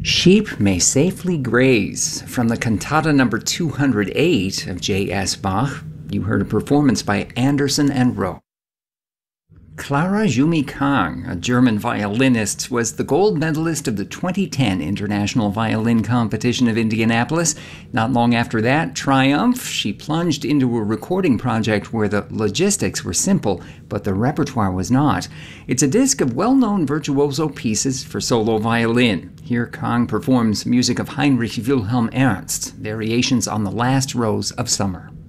Sheep may safely graze from the cantata number 208 of J.S. Bach. You heard a performance by Anderson and Rowe. Clara Jumi Kang, a German violinist, was the gold medalist of the 2010 International Violin Competition of Indianapolis. Not long after that triumph, she plunged into a recording project where the logistics were simple, but the repertoire was not. It's a disc of well-known virtuoso pieces for solo violin. Here Kang performs music of Heinrich Wilhelm Ernst, variations on the last rose of summer.